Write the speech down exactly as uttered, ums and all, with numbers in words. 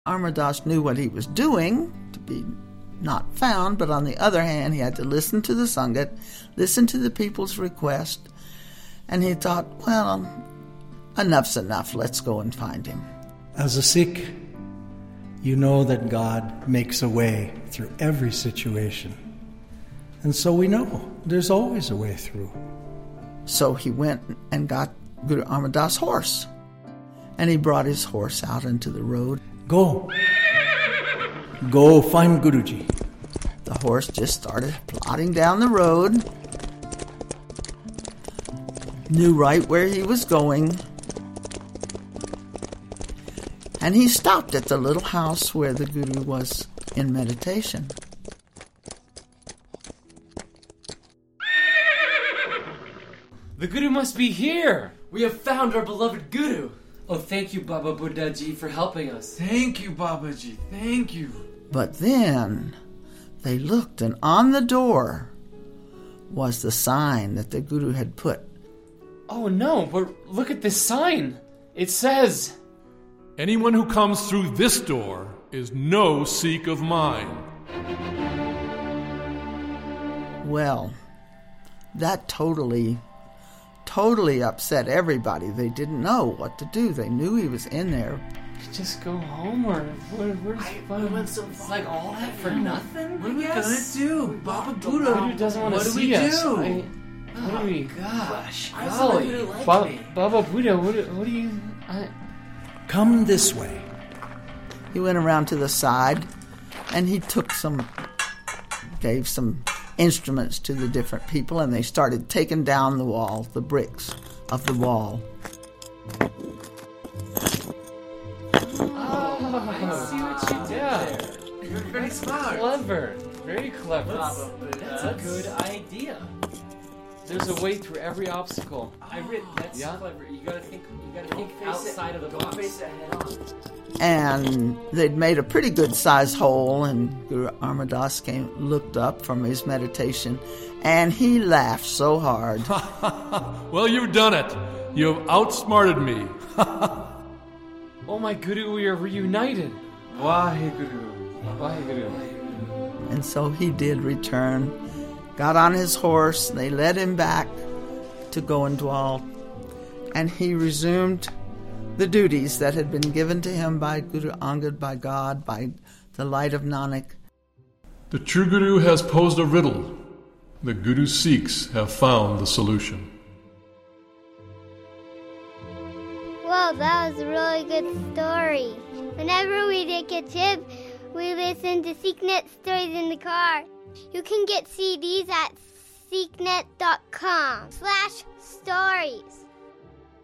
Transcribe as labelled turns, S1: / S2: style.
S1: Amar Das knew what he was doing to be not found, but on the other hand, he had to listen to the Sangat, listen to the people's request, and he thought, well, enough's enough, let's go and find him.
S2: As a Sikh, you know that God makes a way through every situation. And so we know there's always a way through.
S1: So he went and got Guru Amar Das' horse, and he brought his horse out into the road.
S2: Go. Go find Guruji.
S1: The horse just started plodding down the road, knew right where he was going, and he stopped at the little house where the Guru was in meditation.
S3: The Guru must be here!
S4: We have found our beloved Guru!
S3: Oh, thank you, Baba Buddha Ji, for helping us.
S4: Thank you, Babaji. Thank you.
S1: But then they looked, and on the door was the sign that the Guru had put.
S3: Oh no, but look at this sign. It says,
S5: anyone who comes through this door is no Sikh of mine.
S1: Well, that totally, totally upset everybody. They didn't know what to do. They knew he was in there.
S3: Just go home, or where, where's
S4: I,
S3: fun?
S4: we went so
S3: It's like all that for nothing.
S4: What are we
S3: guess?
S4: gonna do? Baba Buddha.
S3: Guru doesn't want to
S4: What do
S3: see
S4: we
S3: us.
S4: do?
S3: I, what do we?
S4: Gosh. I
S3: Golly,
S4: really like
S3: ba-
S4: me.
S3: Baba Buddha, what, do- what do you? I,
S2: Come this way.
S1: He went around to the side, and he took some, gave some instruments to the different people, and they started taking down the wall, the bricks of the wall.
S3: I see what you did there.
S4: You're very smart.
S3: Clever, very clever.
S4: Baba Buddha.
S3: That's a good idea. There's a way through every obstacle.
S4: I read. That's
S3: Yeah.
S4: clever. You gotta think. You gotta think
S3: face
S4: outside
S3: it.
S4: of the
S3: Don't
S4: box.
S3: face
S4: it head on.
S1: And they'd made a pretty good sized hole, and Guru Amar Das came, looked up from his meditation, and he laughed so hard.
S5: Well, you've done it. You have outsmarted me.
S3: Oh my Guru, we are reunited. Vaheguru. Vaheguru.
S1: And so he did return, got on his horse, they led him back to Goindwal, and he resumed the duties that had been given to him by Guru Angad, by God, by the light of Nanak.
S5: The true Guru has posed a riddle. The Guru Sikhs have found the solution.
S6: Whoa, that was a really good story. Whenever we take a trip, we listen to SeekNet stories in the car. You can get C Ds at seeknet dot com slash